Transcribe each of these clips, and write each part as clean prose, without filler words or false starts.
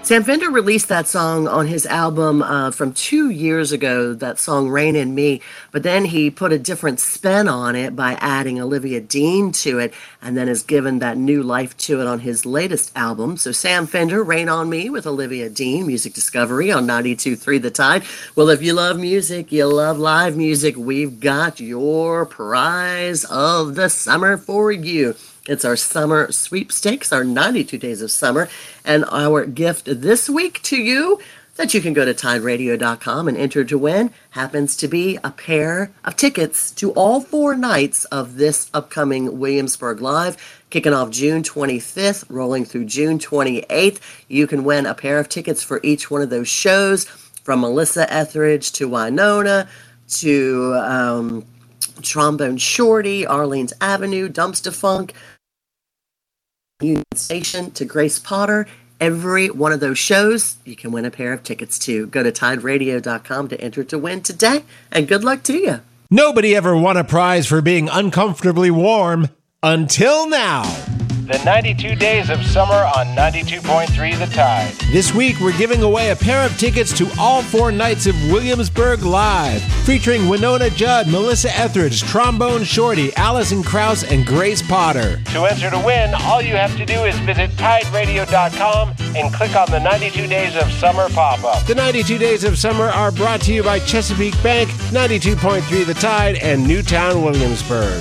Sam Fender released that song on his album from 2 years ago, that song Rain in Me, but then he put a different spin on it by adding Olivia Dean to it, and then has given that new life to it on his latest album. So Sam Fender, Rain on Me with Olivia Dean, Music Discovery on 92.3 The Tide. Well, if you love music, you love live music, we've got your prize of the summer for you. It's our summer sweepstakes, our 92 days of summer, and our gift this week to you that you can go to tideradio.com and enter to win happens to be a pair of tickets to all 4 nights of this upcoming Williamsburg Live, kicking off June 25th, rolling through June 28th. You can win a pair of tickets for each one of those shows, from Melissa Etheridge to Winona to Trombone Shorty, Arlene's Avenue, Dumpster Funk, Union Station to Grace Potter. Every one of those shows you can win a pair of tickets to. Go to tideradio.com to enter to win today, and good luck to you. Nobody ever won a prize for being uncomfortably warm until now. The 92 Days of Summer on 92.3 The Tide. This week, we're giving away a pair of tickets to all 4 nights of Williamsburg Live, featuring Winona Judd, Melissa Etheridge, Trombone Shorty, Alison Krauss, and Grace Potter. To enter to win, all you have to do is visit tideradio.com and click on the 92 Days of Summer pop-up. The 92 Days of Summer are brought to you by Chesapeake Bank, 92.3 The Tide, and Newtown Williamsburg.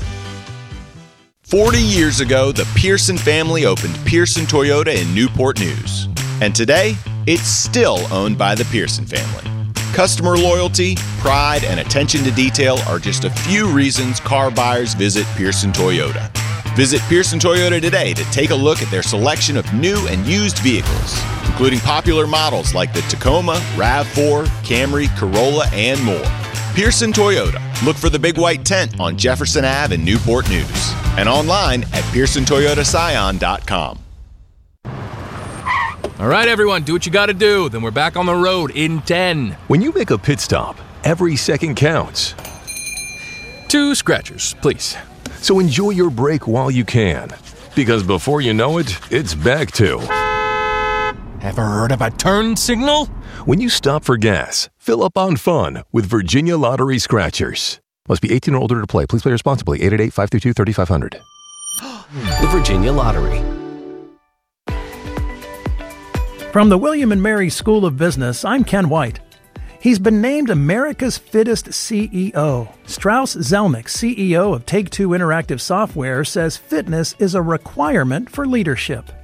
40 years ago, the Pearson family opened Pearson Toyota in Newport News. And today, it's still owned by the Pearson family. Customer loyalty, pride, and attention to detail are just a few reasons car buyers visit Pearson Toyota. Visit Pearson Toyota today to take a look at their selection of new and used vehicles, including popular models like the Tacoma, RAV4, Camry, Corolla, and more. Pearson Toyota. Look for the big white tent on Jefferson Ave in Newport News. And online at PearsonToyotaScion.com. All right, everyone, do what you got to do. Then we're back on the road in 10. When you make a pit stop, every second counts. 2 scratchers, please. So enjoy your break while you can. Because before you know it, it's back to... Ever heard of a turn signal? When you stop for gas, fill up on fun with Virginia Lottery Scratchers. Must be 18 or older to play. Please play responsibly. 888-522-3500. The Virginia Lottery. From the William & Mary School of Business, I'm Ken White. He's been named America's Fittest CEO. Strauss Zelnick, CEO of Take-Two Interactive Software, says fitness is a requirement for leadership.